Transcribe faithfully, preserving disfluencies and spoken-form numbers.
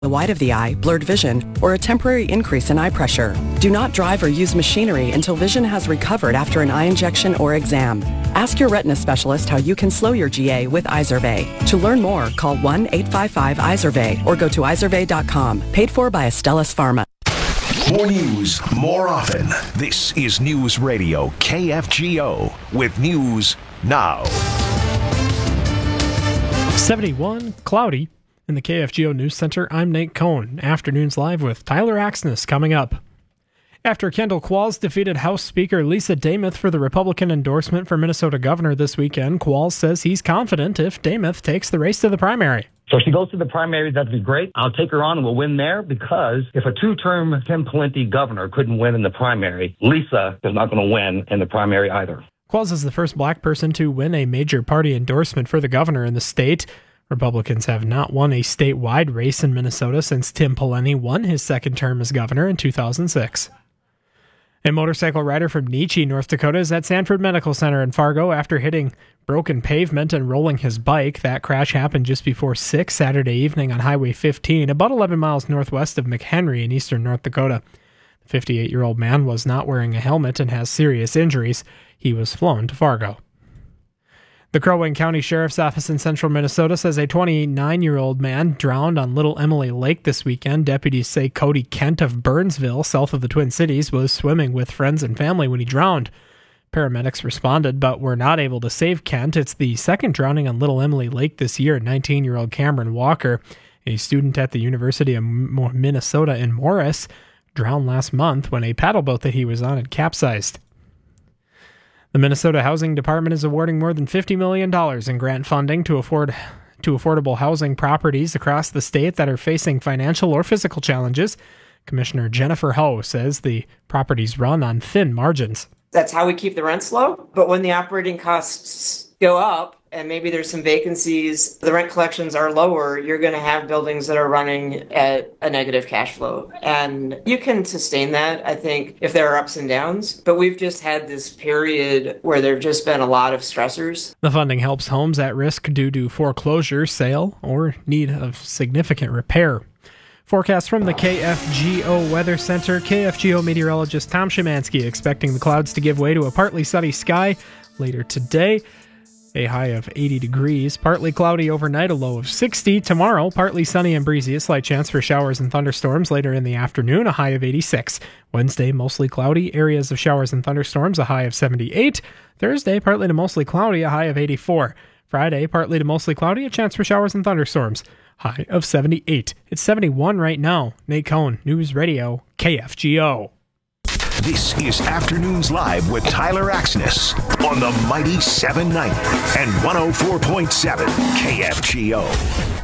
the white of the eye, blurred vision, or a temporary increase in eye pressure. Do not drive or use machinery until vision has recovered after an eye injection or exam. Ask your retina specialist how you can slow your G A with Izervay. To learn more, call one eight five five Izervay or go to izervay dot com. Paid for by Astellas Pharma. More news, more often. This is News Radio K F G O with news now. seventy-one, cloudy. In the K F G O News Center, I'm Nate Cohn. Afternoons Live with Tyler Axness coming up. After Kendall Qualls defeated House Speaker Lisa Demuth for the Republican endorsement for Minnesota governor this weekend, Qualls says he's confident if Demuth takes the race to the primary. So if she goes to the primary, that'd be great. I'll take her on and we'll win there, because if a two-term Tim Pawlenty governor couldn't win in the primary, Lisa is not going to win in the primary either. Qualls is the first black person to win a major party endorsement for the governor in the state. Republicans have not won a statewide race in Minnesota since Tim Pawlenty won his second term as governor in two thousand six. A motorcycle rider from Nietzsche, North Dakota, is at Sanford Medical Center in Fargo after hitting broken pavement and rolling his bike. That crash happened just before six Saturday evening on Highway fifteen, about eleven miles northwest of McHenry in eastern North Dakota. The fifty-eight-year-old man was not wearing a helmet and has serious injuries. He was flown to Fargo. The Crow Wing County Sheriff's Office in central Minnesota says a twenty-nine-year-old man drowned on Little Emily Lake this weekend. Deputies say Cody Kent of Burnsville, south of the Twin Cities, was swimming with friends and family when he drowned. Paramedics responded, but were not able to save Kent. It's the second drowning on Little Emily Lake this year. nineteen-year-old Cameron Walker, a student at the University of Minnesota in Morris, drowned last month when a paddle boat that he was on had capsized. The Minnesota Housing Department is awarding more than fifty million dollars in grant funding to afford to affordable housing properties across the state that are facing financial or physical challenges. Commissioner Jennifer Ho says the properties run on thin margins. That's how we keep the rents low. But when the operating costs go up and maybe there's some vacancies, the rent collections are lower, you're going to have buildings that are running at a negative cash flow. And you can sustain that, I think, if there are ups and downs. But we've just had this period where there have just been a lot of stressors. The funding helps homes at risk due to foreclosure, sale, or need of significant repair. Forecast from the K F G O Weather Center. K F G O meteorologist Tom Szymanski expecting the clouds to give way to a partly sunny sky later today. A high of eighty degrees, partly cloudy overnight, a low of sixty. Tomorrow, partly sunny and breezy, a slight chance for showers and thunderstorms later in the afternoon, a high of eighty-six. Wednesday, mostly cloudy, areas of showers and thunderstorms, a high of seventy-eight. Thursday, partly to mostly cloudy, a high of eighty-four. Friday, partly to mostly cloudy, a chance for showers and thunderstorms, high of seventy-eight. It's seventy-one right now. Nate Cohn, News Radio, K F G O. This is Afternoons Live with Tyler Axness on the mighty seven ninety and one oh four point seven K F G O.